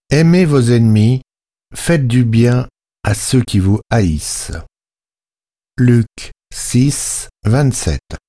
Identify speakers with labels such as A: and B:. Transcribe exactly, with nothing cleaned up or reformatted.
A: Aimez vos ennemis, faites du bien à ceux qui vous haïssent. Luc six, vingt-sept.